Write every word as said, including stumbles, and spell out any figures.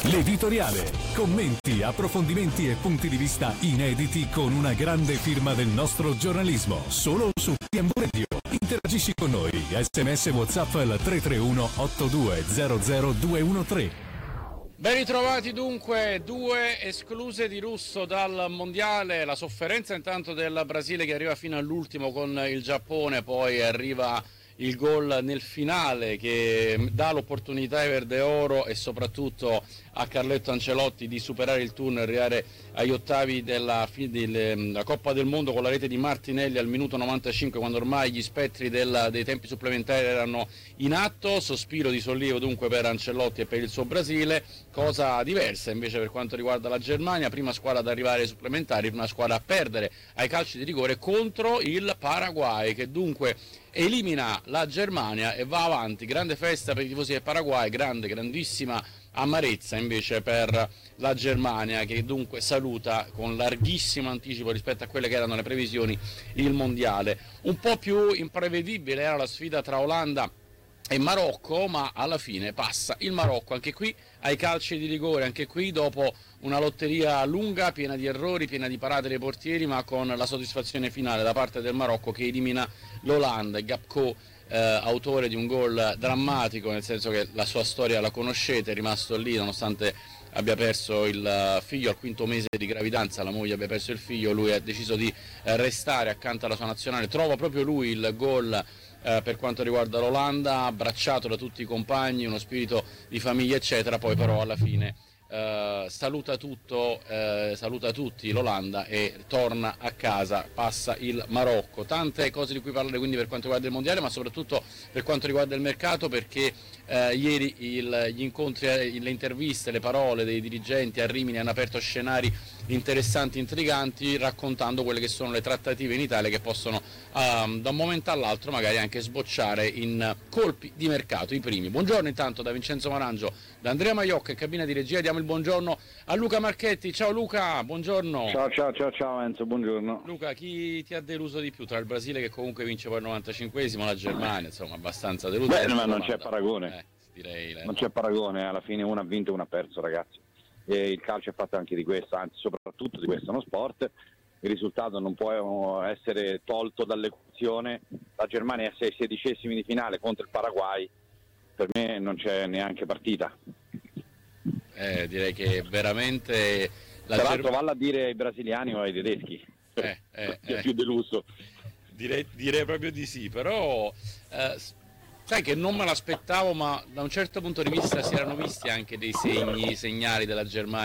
L'editoriale. Commenti, approfondimenti e punti di vista inediti con una grande firma del nostro giornalismo. Solo su T M V Radio. Interagisci con noi. S M S WhatsApp al tre tre uno otto due zero zero due uno tre. Ben ritrovati dunque, due escluse di Russo dal mondiale, la sofferenza intanto del Brasile che arriva fino all'ultimo con il Giappone, poi arriva il gol nel finale che dà l'opportunità ai Verde Oro e soprattutto a Carletto Ancelotti di superare il turno e arrivare agli ottavi della, della Coppa del Mondo con la rete di Martinelli al minuto novantacinque, quando ormai gli spettri del, dei tempi supplementari erano in atto. Sospiro di sollievo dunque per Ancelotti e per il suo Brasile, cosa diversa invece per quanto riguarda la Germania, prima squadra ad arrivare ai supplementari, prima squadra a perdere ai calci di rigore contro il Paraguay, che dunque elimina la Germania e va avanti. Grande festa per i tifosi del Paraguay, grande, grandissima amarezza invece per la Germania, che dunque saluta con larghissimo anticipo rispetto a quelle che erano le previsioni il mondiale. Un po' più imprevedibile era la sfida tra Olanda e Marocco, ma alla fine passa il Marocco anche qui ai calci di rigore, anche qui dopo una lotteria lunga, piena di errori, piena di parate dei portieri, ma con la soddisfazione finale da parte del Marocco che elimina l'Olanda. Gakpo, eh, autore di un gol drammatico, nel senso che la sua storia la conoscete, è rimasto lì nonostante abbia perso il figlio al quinto mese di gravidanza, la moglie abbia perso il figlio, lui ha deciso di restare accanto alla sua nazionale, trova proprio lui il gol Eh, per quanto riguarda l'Olanda, abbracciato da tutti i compagni, uno spirito di famiglia eccetera, poi però alla fine eh, saluta tutto, eh, saluta tutti l'Olanda e torna a casa, passa il Marocco. Tante cose di cui parlare quindi per quanto riguarda il mondiale, ma soprattutto per quanto riguarda il mercato, perché eh, ieri il, gli incontri, le interviste, le parole dei dirigenti a Rimini hanno aperto scenari interessanti, intriganti, raccontando quelle che sono le trattative in Italia che possono um, da un momento all'altro magari anche sbocciare in colpi di mercato, i primi. Buongiorno intanto da Vincenzo Marangio, da Andrea Maiocca in cabina di regia, diamo il buongiorno a Luca Marchetti. Ciao Luca, buongiorno. Ciao ciao ciao ciao Enzo, buongiorno. Luca, chi ti ha deluso di più tra il Brasile, che comunque vince poi il novantacinquesimo, la Germania, insomma abbastanza deluso? Beh, ma non c'è paragone, eh, direi, non c'è paragone, alla fine uno ha vinto e uno ha perso, ragazzi. E il calcio è fatto anche di questo, anzi soprattutto di questo, è uno sport, il risultato non può essere tolto dall'equazione. La Germania è sei sedicesimi di finale contro il Paraguay, per me non c'è neanche partita. Eh, direi che veramente la tra l'altro Germ... valla a dire ai brasiliani o ai tedeschi, eh, eh, è eh. più deluso. Direi, direi proprio di sì, però eh, sai che non me l'aspettavo, ma da un certo punto di vista si erano visti anche dei segni, segnali della Germania